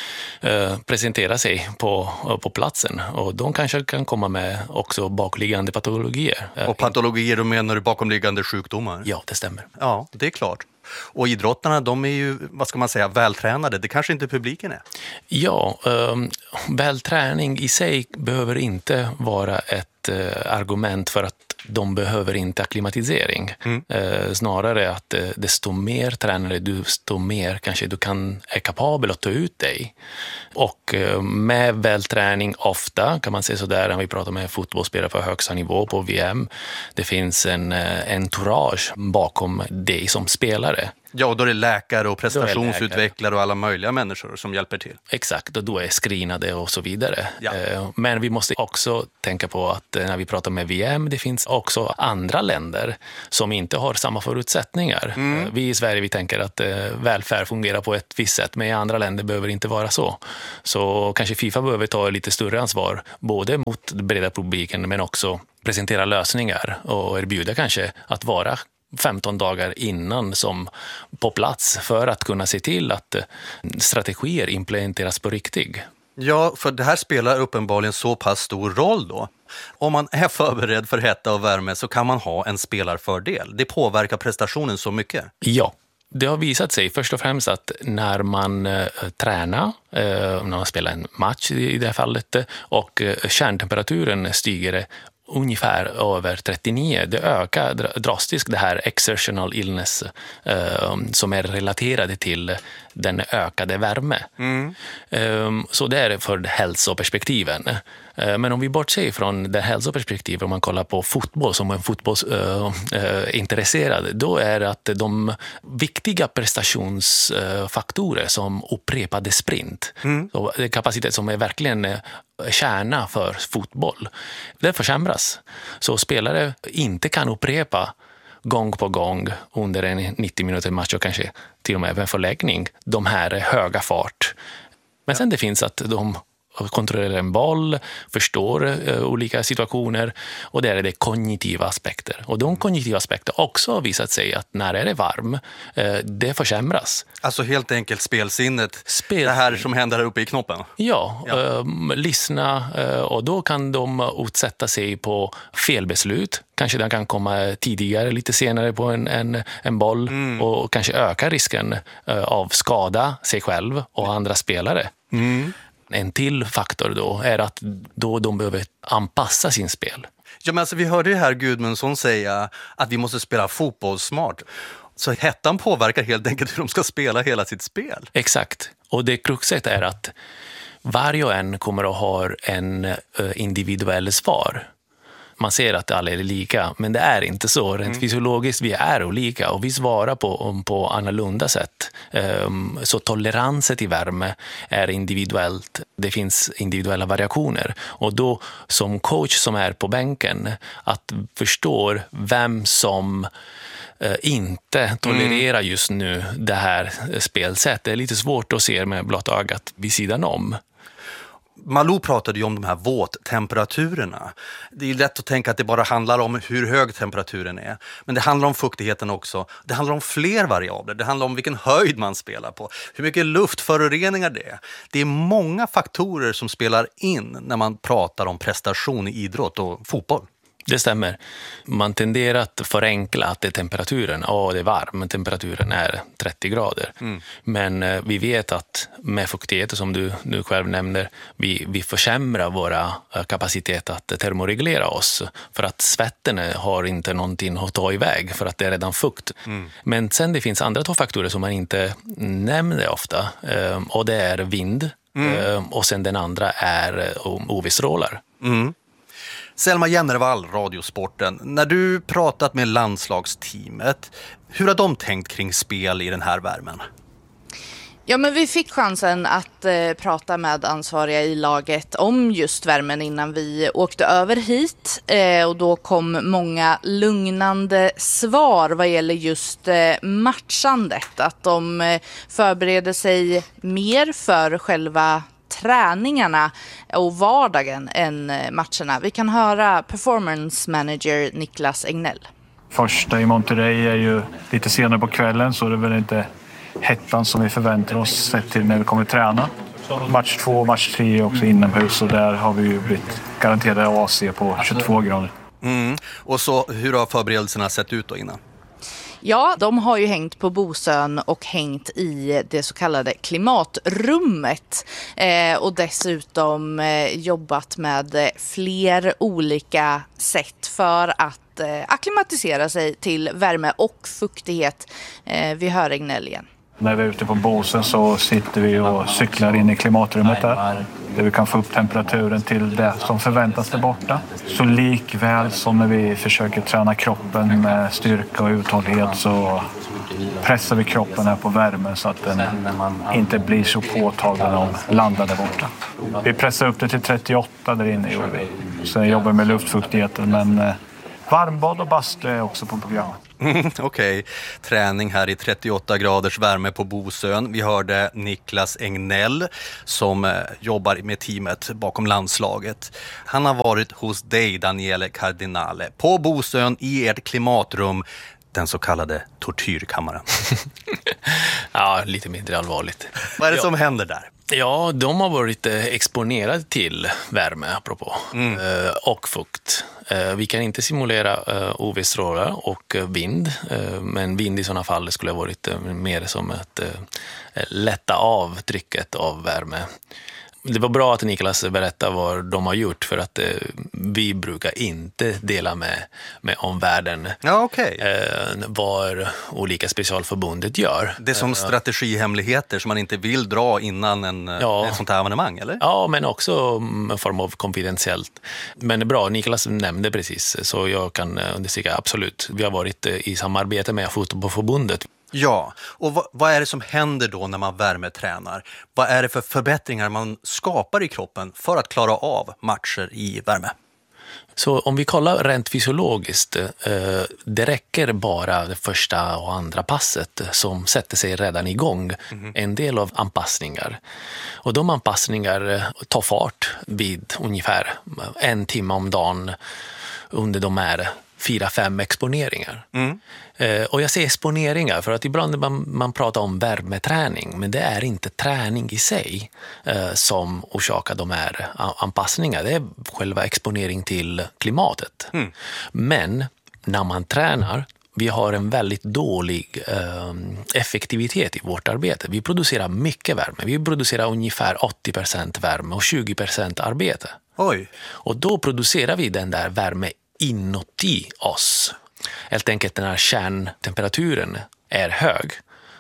eh, presenterar sig på, på platsen. Och de kanske kan komma med också bakomliggande patologier. Och patologier, då menar du bakomliggande sjukdomar? Ja, det stämmer. Ja, det är klart. Och idrottarna, de är ju, vad ska man säga, vältränade. Det kanske inte publiken är. Ja, eh, välträning i sig behöver inte vara ett eh, argument för att de behöver inte akklimatisering. Mm. Eh, snarare att eh, desto mer tränare du, desto mer kanske du kan, är kapabel att ta ut dig. Och eh, med välträning ofta, kan man säga sådär, när vi pratar med fotbollsspelare på högsta nivå på V M, det finns en eh, entourage bakom dig som spelare. Ja, och då är det läkare och prestationsutvecklare och alla möjliga människor som hjälper till. Exakt, och då är screenade och så vidare. Ja. Men vi måste också tänka på att när vi pratar med V M, det finns också andra länder som inte har samma förutsättningar. Mm. Vi i Sverige, vi tänker att välfärd fungerar på ett visst sätt, men i andra länder behöver det inte vara så. Så kanske FIFA behöver ta lite större ansvar, både mot den breda publiken men också presentera lösningar och erbjuda kanske att vara femton dagar innan som på plats för att kunna se till att strategier implementeras på riktigt. Ja, för det här spelar uppenbarligen så pass stor roll då. Om man är förberedd för hetta och värme så kan man ha en spelarfördel. Det påverkar prestationen så mycket. Ja. Det har visat sig först och främst att när man eh, tränar, eh, när man spelar en match i, i det här fallet, och eh, kärntemperaturen stiger ungefär över trettionio. Det ökar drastiskt det här exertional illness eh, som är relaterade till den ökade värme. Mm. Eh, så det är för hälsoperspektiven. Eh, men om vi bortser från det hälsoperspektivet, om man kollar på fotboll som en fotbollsintresserad, eh, då är det att de viktiga prestationsfaktorer eh, som upprepade sprint, mm. så det är kapacitet som är verkligen kärna för fotboll, det försämras. Så spelare inte kan upprepa gång på gång under en nittio minuter match och kanske till och med en förläggning de här höga fart. Men sen det finns att de kontrollerar en boll, förstår uh, olika situationer, och det är det kognitiva aspekter. Och de kognitiva aspekter också har visat sig att när det är varm, uh, det försämras. Alltså helt enkelt spelsinnet, Spel... det här som händer här uppe i knoppen. Ja, ja. Uh, lyssna uh, och då kan de utsätta sig på felbeslut. Kanske den kan komma tidigare, lite senare på en, en, en boll mm. och kanske öka risken uh, av skada sig själv och andra spelare. Mm. En till faktor då är att då de behöver anpassa sin spel. Ja, men alltså, vi hörde ju här Gudmundsson säga att vi måste spela fotbollssmart. Så hettan påverkar helt enkelt hur de ska spela hela sitt spel. Exakt. Och det kruxet är att varje och en kommer att ha en individuell svar. Man ser att alla är lika, men det är inte så. Rent mm. fysiologiskt, vi är olika och vi svarar på, på annorlunda sätt. Um, så toleransen till värme är individuellt. Det finns individuella variationer. Och då som coach som är på bänken, att förstå vem som uh, inte tolererar just nu det här spelsättet. Det är lite svårt att se med blott ögat vid sidan om. Malou pratade ju om de här våttemperaturerna. Det är ju lätt att tänka att det bara handlar om hur hög temperaturen är. Men det handlar om fuktigheten också. Det handlar om fler variabler. Det handlar om vilken höjd man spelar på. Hur mycket luftföroreningar det är. Det är många faktorer som spelar in när man pratar om prestation i idrott och fotboll. Det stämmer. Man tenderar att förenkla att det är temperaturen. Ja, det är varmt, men temperaturen är trettio grader. Mm. Men eh, vi vet att med fuktighet, som du nu själv nämner, vi, vi försämrar våra eh, kapacitet att termoreglera oss. För att svetten har inte någonting att ta iväg, för att det är redan fukt. Mm. Men sen det finns andra två faktorer som man inte nämner ofta. Eh, och det är vind. Mm. Eh, och sen den andra är O V-strålar. Mm. Selma Jennervall, Radiosporten. När du pratat med landslagsteamet, hur har de tänkt kring spel i den här värmen? Ja, men vi fick chansen att eh, prata med ansvariga i laget om just värmen innan vi åkte över hit. Eh, och då kom många lugnande svar vad gäller just eh, matchandet. Att de eh, förbereder sig mer för själva träningarna och vardagen än eh, matcherna. Vi kan höra performance manager Niklas Egnell. Första i Monterrey är ju lite senare på kvällen, så det är väl inte hettan som vi förväntar oss sett till när vi kommer träna. Match två och match tre är också inomhus, och där har vi ju blivit garanterade A C på tjugotvå grader. Mm. Och så hur har förberedelserna sett ut då innan? Ja, de har ju hängt på Bosön och hängt i det så kallade klimatrummet eh, och dessutom eh, jobbat med fler olika sätt för att eh, akklimatisera sig till värme och fuktighet. Eh, vi hör Egnell igen. När vi är ute på Bosön så sitter vi och cyklar in i klimatrummet där. Där vi kan få upp temperaturen till det som förväntas där borta. Så likväl som när vi försöker träna kroppen med styrka och uthållighet så pressar vi kroppen här på värmen så att den inte blir så påtaglig när de landar där borta. Vi pressar upp det till trettioåtta där inne gjorde vi. Sen jobbar vi med luftfuktigheten, men varmbad och bastu är också på programmet. Mm, Okej, okay. Träning här i trettioåtta graders värme på Bosön. Vi hörde Niklas Egnell som eh, jobbar med teamet bakom landslaget. Han har varit hos dig, Daniele Cardinale, på Bosön i ert klimatrum, den så kallade tortyrkammaren. Ja, lite mindre allvarligt. Vad är det ja. som händer där? Ja, de har varit exponerade till värme apropå mm. och fukt. Vi kan inte simulera U V-strålar och vind, men vind i sådana fall skulle ha varit mer som att lätta av trycket av värme. Det var bra att Niklas berättade vad de har gjort, för att eh, vi brukar inte dela med, med omvärlden ja, okay. eh, vad olika specialförbundet gör. Det är som strategihemligheter som man inte vill dra innan en, ja. ett sånt här evenemang, eller? Ja, men också en form av konfidentiellt. Men det är bra, Niklas nämnde precis, så jag kan understryka absolut. Vi har varit i samarbete med Fotbollförbundet. Ja, och vad, vad är det som händer då när man värmetränar? Vad är det för förbättringar man skapar i kroppen för att klara av matcher i värme? Så om vi kollar rent fysiologiskt, eh, det räcker bara det första och andra passet som sätter sig redan igång. Mm. En del av anpassningar. Och de anpassningar tar fart vid ungefär en timme om dagen under de här fyra, fem exponeringar. Mm. Eh, och jag säger exponeringar för att ibland man, man pratar om värmeträning, men det är inte träning i sig eh, som orsakar de här anpassningarna. Det är själva exponering till klimatet. Mm. Men när man tränar, vi har en väldigt dålig eh, effektivitet i vårt arbete. Vi producerar mycket värme. Vi producerar ungefär åttio procent värme och tjugo procent arbete. Oj. Och då producerar vi den där värme inuti oss. Helt enkelt när kärntemperaturen är hög,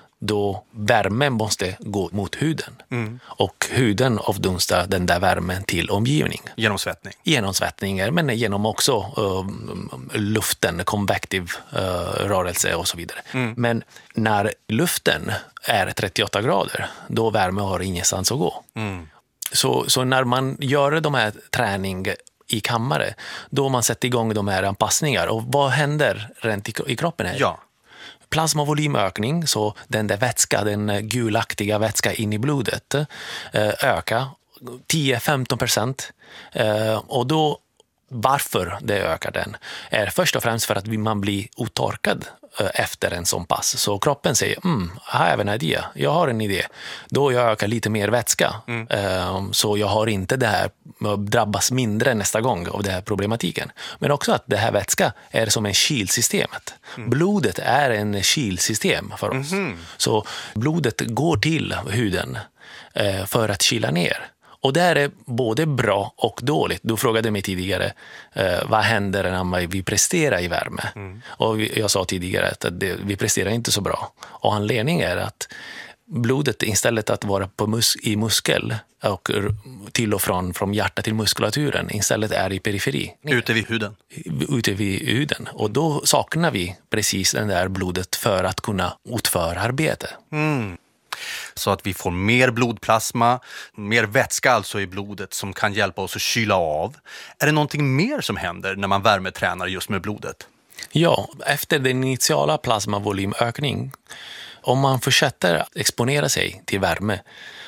då värmen måste gå mot huden. Mm. Och huden avdunstar den där värmen till omgivning. Genom svettning? Genom svettningar, men genom också uh, luften, konvektiv uh, rörelse och så vidare. Mm. Men när luften är trettioåtta grader, då värme har ingenstans att gå. Mm. Så, så när man gör de här träning i kammare, då man sätter igång de här anpassningar. Och vad händer rent i, i kroppen? Här? Ja. Plasmavolymökning, så den där vätska, den gulaktiga vätska in i blodet eh, ökar tio till femton procent. Eh, och då, varför det ökar den är först och främst för att man blir otorkad efter en sån pass. Så kroppen säger, mm, jag har en idé, jag har en idé. Då jag ökar lite mer vätska. Mm. Um, så jag har inte det här, drabbas mindre nästa gång av den här problematiken. Men också att det här vätska är som en kylsystemet. Mm. Blodet är en kylsystem för oss. Mm-hmm. Så blodet går till huden uh, för att kyla ner. Och det är både bra och dåligt. Du frågade mig tidigare, eh, vad händer när vi presterar i värme? Mm. Och jag sa tidigare att det, vi presterar inte så bra. Och anledningen är att blodet istället att vara på mus- i muskel och till och från, från hjärta till muskulaturen istället är i periferi. Ute vid huden. Ute vid huden. Och då saknar vi precis den där blodet för att kunna utföra arbete. Mm. Så att vi får mer blodplasma, mer vätska alltså i blodet som kan hjälpa oss att kyla av. Är det någonting mer som händer när man värmetränar just med blodet? Ja, efter den initiala plasmavolymökning, om man fortsätter att exponera sig till värme,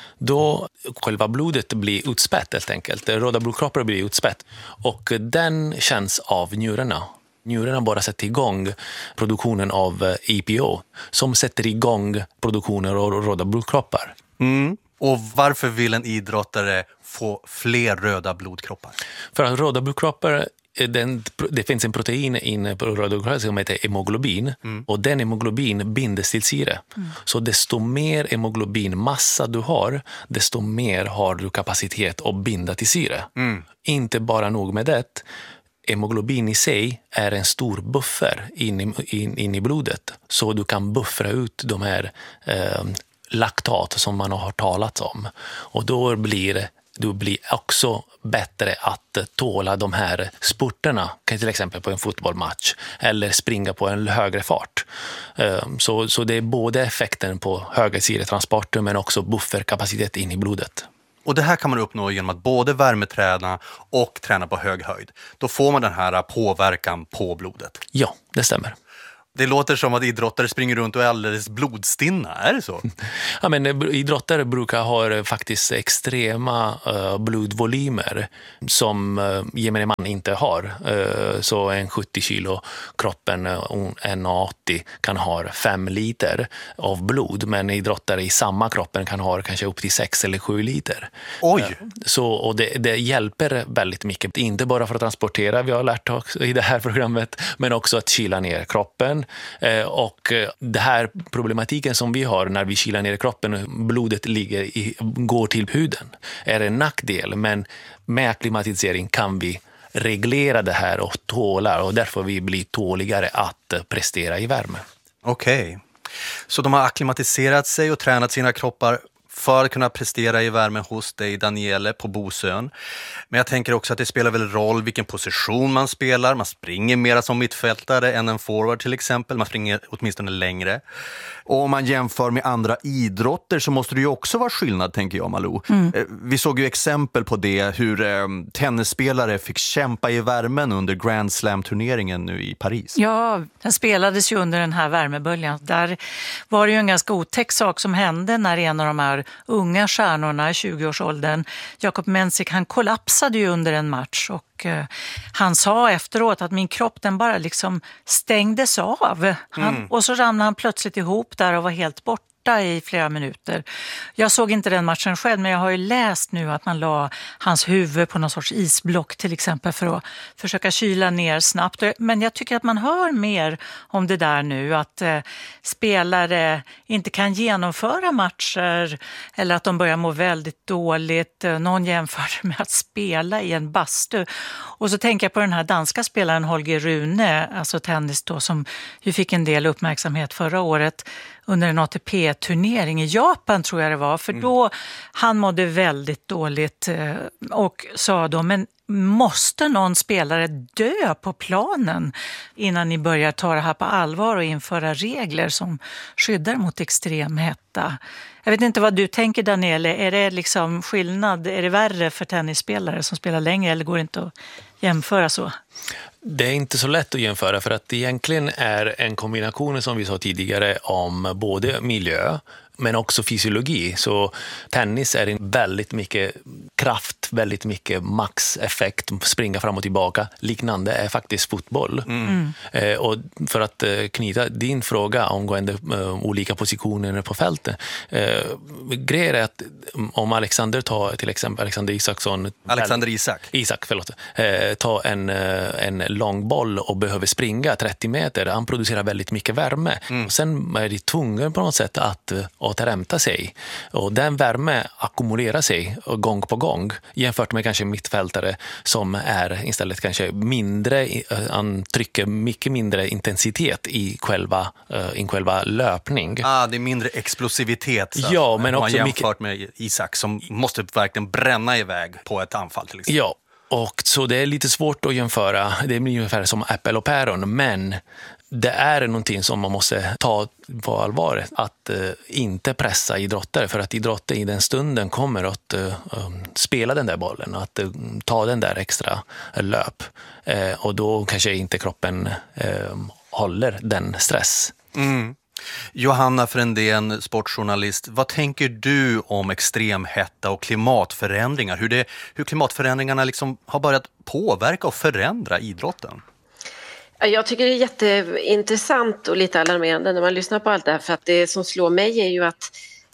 då själva blodet blir utspätt helt enkelt. Röda blodkroppar blir utspätt och den känns av njurarna. Njurarna bara sätter igång produktionen av E P O som sätter igång produktionen av röda blodkroppar. Mm. Och varför vill en idrottare få fler röda blodkroppar? För att röda blodkroppar, den, det finns en protein i röda blodkroppar som heter hemoglobin. Mm. Och den hemoglobin bindes till syre. Mm. Så desto mer hemoglobinmassa du har, desto mer har du kapacitet att binda till syre. Mm. Inte bara nog med det. Hemoglobin i sig är en stor buffer in i, in, in i blodet. Så du kan buffra ut de här eh, laktat som man har talat om. Och då blir du blir också bättre att tåla de här spurterna, till exempel på en fotbollsmatch eller springa på en högre fart. Så, så det är både effekten på höga syretransporter men också bufferkapacitet in i blodet. Och det här kan man uppnå genom att både värmeträna och träna på hög höjd. Då får man den här påverkan på blodet. Ja, det stämmer. Det låter som att idrottare springer runt och är alldeles blodstinna, är det så? Ja, men idrottare brukar ha faktiskt extrema uh, blodvolymer som uh, gemene man inte har. Uh, så en sjuttio kilo kroppen, uh, en åttio kan ha fem liter av blod, men idrottare i samma kroppen kan ha kanske upp till sex eller sju liter. Oj! Uh, så, och det, det hjälper väldigt mycket, inte bara för att transportera, vi har lärt oss i det här programmet, men också att kyla ner kroppen. Och det här problematiken som vi har när vi kylar ner kroppen, blodet ligger i, går till huden, är en nackdel, men med akklimatisering kan vi reglera det här och tåla, och därför vi blir tåligare att prestera i värme. Okej, okay. Så de har akklimatiserat sig och tränat sina kroppar för att kunna prestera i värmen hos dig, Daniele, på Bosön. Men jag tänker också att det spelar väl roll vilken position man spelar. Man springer mer som mittfältare än en forward till exempel. Man springer åtminstone längre. Och om man jämför med andra idrotter så måste det ju också vara skillnad, tänker jag, Malou. Mm. Vi såg ju exempel på det, hur eh, tennisspelare fick kämpa i värmen under Grand Slam-turneringen nu i Paris. Ja, den spelades ju under den här värmeböljan. Där var det ju en ganska otäck sak som hände när en av de här unga stjärnorna i tjugoårsåldern, Jakob Mensik, han kollapsade ju under en match och eh, han sa efteråt att min kropp den bara liksom stängdes av. Han, mm. Och så ramlade han plötsligt ihop där och var helt borta i flera minuter. Jag såg inte den matchen själv, men jag har ju läst nu att man la hans huvud på någon sorts isblock till exempel för att försöka kyla ner snabbt. Men jag tycker att man hör mer om det där nu, att eh, spelare inte kan genomföra matcher eller att de börjar må väldigt dåligt. Någon jämför med att spela i en bastu. Och så tänker jag på den här danska spelaren Holger Rune, alltså tennis då, som ju fick en del uppmärksamhet förra året under en A T P-turnering i Japan, tror jag det var. För då, han mådde väldigt dåligt och sa då, men måste någon spelare dö på planen innan ni börjar ta det här på allvar och införa regler som skyddar mot extrem hetta? Jag vet inte vad du tänker, Daniele. Är det liksom skillnad? Är det värre för tennisspelare som spelar längre, eller går det inte att jämföra så? Det är inte så lätt att jämföra, för att det egentligen är en kombination, som vi sa tidigare, om både miljö men också fysiologi. Så tennis är en väldigt mycket kraft, väldigt mycket maxeffekt, springa fram och tillbaka. Liknande är faktiskt fotboll. Mm. Eh, och för att eh, knyta din fråga omgående eh, olika positioner på fältet. Eh, grejen är att om Alexander tar till exempel Alexander Isaksson. Alexander Isak. Isak, förlåt. Eh, tar en, en lång boll och behöver springa trettio meter. Han producerar väldigt mycket värme. Mm. Och sen är det tvungen på något sätt att återhämta sig. Och den värme ackumulerar sig gång på gång jämfört med kanske mittfältare som är istället kanske mindre, han trycker mycket mindre intensitet i själva, i själva löpning. Ah, det är mindre explosivitet. Så ja, men också jämfört mycket... med Isak som måste verkligen bränna iväg på ett anfall till exempel. Ja, och så det är lite svårt att jämföra. Det är ungefär som äppel och päron, men det är någonting som man måste ta på allvar, att uh, inte pressa idrottare, för att idrottare i den stunden kommer att uh, um, spela den där bollen, att uh, ta den där extra uh, löp. Uh, och då kanske inte kroppen uh, håller den stress. Mm. Johanna Frändén, sportjournalist, vad tänker du om extremhetta och klimatförändringar? Hur, det, hur klimatförändringarna liksom har börjat påverka och förändra idrotten? Jag tycker det är jätteintressant och lite alarmerande när man lyssnar på allt det här, för att det som slår mig är ju att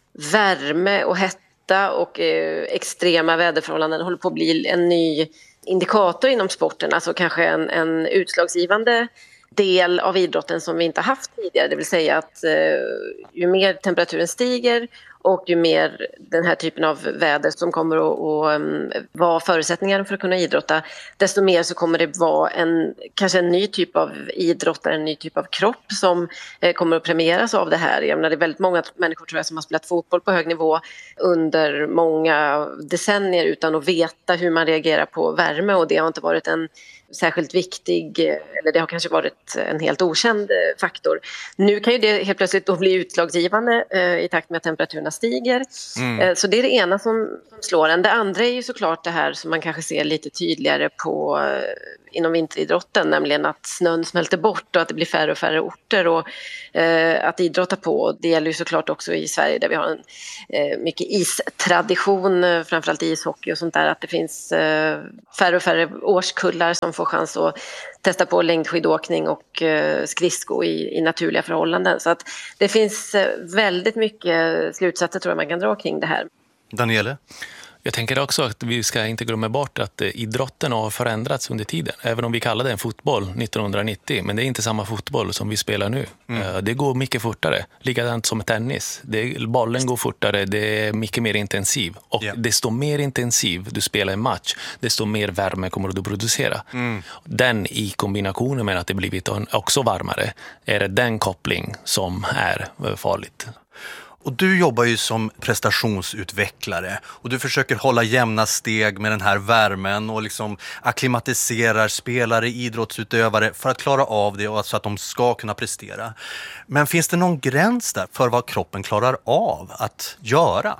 värme och hetta och eh, extrema väderförhållanden håller på att bli en ny indikator inom sporten, alltså kanske en, en utslagsgivande del av idrotten som vi inte har haft tidigare, det vill säga att eh, ju mer temperaturen stiger och ju mer den här typen av väder som kommer att, att um, vara förutsättningar för att kunna idrotta, desto mer så kommer det vara en, kanske en ny typ av idrottare, en ny typ av kropp som eh, kommer att premieras av det här. Jag menar, det är väldigt många människor, tror jag, som har spelat fotboll på hög nivå under många decennier utan att veta hur man reagerar på värme, och det har inte varit en särskilt viktig, eller det har kanske varit en helt okänd faktor. Nu kan ju det helt plötsligt då bli utslagsgivande eh, i takt med att temperaturerna stiger. Mm. Eh, så det är det ena som, som slår en. Det andra är ju såklart det här som man kanske ser lite tydligare på eh, inom vinteridrotten, nämligen att snön smälter bort och att det blir färre och färre orter och, eh, att idrotta på. Det gäller ju såklart också i Sverige där vi har en eh, mycket istradition, eh, framförallt ishockey och sånt där, att det finns eh, färre och färre årskullar som får chans att testa på längdskidåkning och eh, skridsko i, i naturliga förhållanden. Så att det finns eh, väldigt mycket slutsatser, tror jag, man kan dra kring det här. Daniele? Jag tänker också att vi ska inte glömma bort att idrotten har förändrats under tiden. Även om vi kallade den fotboll nittonhundranittio, men det är inte samma fotboll som vi spelar nu. Mm. Det går mycket fortare, likadant som tennis. Det, bollen går fortare, det är mycket mer intensiv. Och yeah. desto mer intensiv du spelar en match, desto mer värme kommer du producera. Mm. Den i kombination med att det blivit också varmare, är det den koppling som är farligt. Och du jobbar ju som prestationsutvecklare och du försöker hålla jämna steg med den här värmen och liksom akklimatiserar spelare, idrottsutövare för att klara av det och så att de ska kunna prestera. Men finns det någon gräns där för vad kroppen klarar av att göra?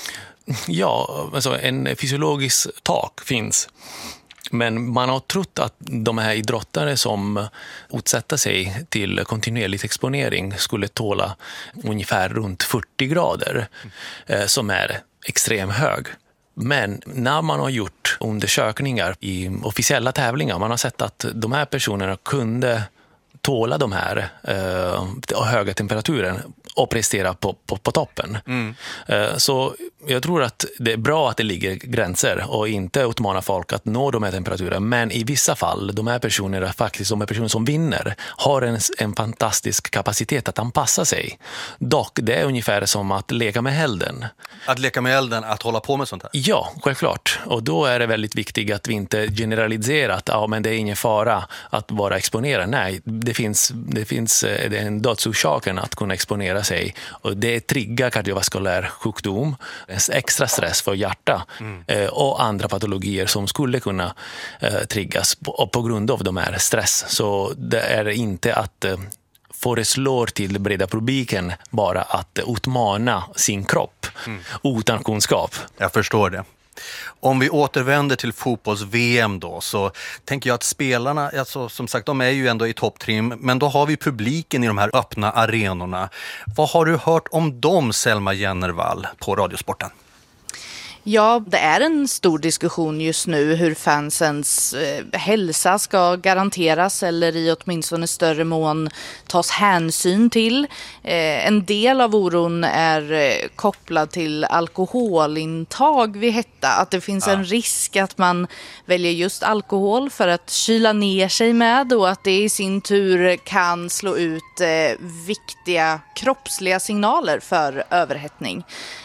Ja, alltså en fysiologisk tak finns. Men man har trott att de här idrottare som utsätter sig till kontinuerlig exponering skulle tåla ungefär runt fyrtio grader, eh, som är extremt hög. Men när man har gjort undersökningar i officiella tävlingar, man har sett att de här personerna kunde tåla de här eh, höga temperaturen och prestera på, på, på toppen. Mm. Eh, så jag tror att det är bra att det ligger gränser och inte utmana folk att nå de här temperaturerna. Men i vissa fall, de här personerna, faktiskt de här personer som vinner, har en, en fantastisk kapacitet att anpassa sig. Dock, det är ungefär som att leka med elden. Att leka med elden, att hålla på med sånt här? Ja, självklart. Och då är det väldigt viktigt att vi inte generaliserar att ja, men det är ingen fara att vara exponerad. Nej, det finns, det finns det är en dödsorsaken att kunna exponera sig. Och det triggar kardiovaskulär sjukdom, extra stress för hjärta mm. eh, och andra patologier som skulle kunna eh, triggas på, på grund av de här stress. Så det är inte att eh, föreslå till breda publiken bara att utmana sin kropp mm. utan kunskap. Jag förstår det. Om vi återvänder till fotbolls-V M då, så tänker jag att spelarna, alltså, som sagt, de är ju ändå i topptrim, men då har vi publiken i de här öppna arenorna. Vad har du hört om dem, Selma Jennervall, på Radiosporten? Ja, det är en stor diskussion just nu hur fansens eh, hälsa ska garanteras eller i åtminstone större mån tas hänsyn till. Eh, en del av oron är eh, kopplad till alkoholintag vid hetta. Att det finns ja. en risk att man väljer just alkohol för att kyla ner sig med och att det i sin tur kan slå ut eh, viktiga kroppsliga signaler för överhettning.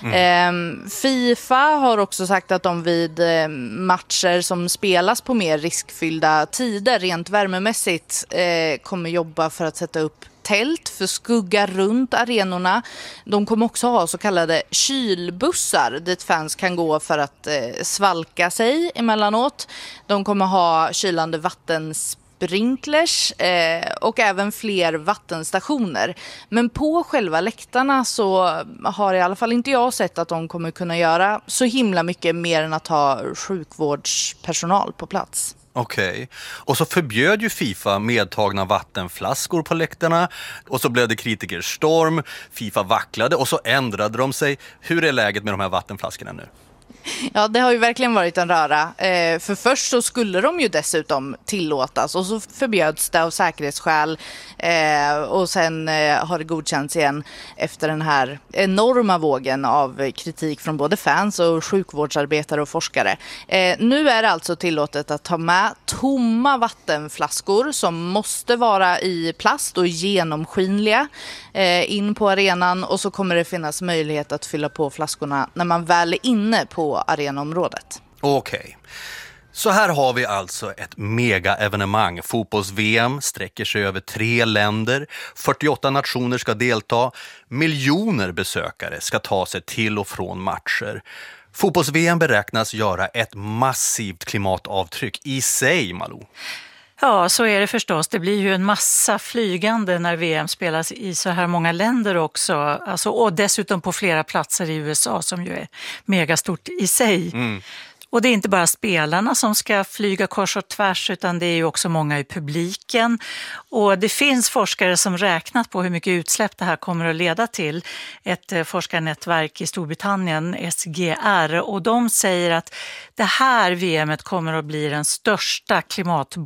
Mm. Eh, FIFA har också sagt att de vid eh, matcher som spelas på mer riskfyllda tider rent värmemässigt eh, kommer jobba för att sätta upp tält för skugga runt arenorna. De kommer också ha så kallade kylbussar dit fans kan gå för att eh, svalka sig emellanåt. De kommer ha kylande vattensprinklers eh, och även fler vattenstationer. Men på själva läktarna så har i alla fall inte jag sett att de kommer kunna göra så himla mycket mer än att ha sjukvårdspersonal på plats. Okej. Okay. Och så förbjöd ju FIFA medtagna vattenflaskor på läktarna och så blev det kritikerstorm. FIFA vacklade och så ändrade de sig. Hur är läget med de här vattenflaskorna nu? Ja, det har ju verkligen varit en röra. Eh, för först så skulle de ju dessutom tillåtas och så förbjöds det av säkerhetsskäl eh, och sen eh, har det godkänts igen efter den här enorma vågen av kritik från både fans och sjukvårdsarbetare och forskare. Eh, nu är det alltså tillåtet att ta med tomma vattenflaskor som måste vara i plast och genomskinliga eh, in på arenan och så kommer det finnas möjlighet att fylla på flaskorna när man väl är inne på arenaområdet. Okej. Okay. Så här har vi alltså ett mega-evenemang. Fotbolls-V M sträcker sig över tre länder. fyrtioåtta nationer ska delta. Miljoner besökare ska ta sig till och från matcher. Fotbolls-V M beräknas göra ett massivt klimatavtryck i sig, Malou. Ja, så är det förstås. Det blir ju en massa flygande när V M spelas i så här många länder också. Alltså, och dessutom på flera platser i U S A som ju är megastort i sig. Mm. Och det är inte bara spelarna som ska flyga kors och tvärs utan det är ju också många i publiken. Och det finns forskare som räknat på hur mycket utsläpp det här kommer att leda till. Ett forskarnätverk i Storbritannien, S G R, och de säger att det här V M:et kommer att bli den största klimat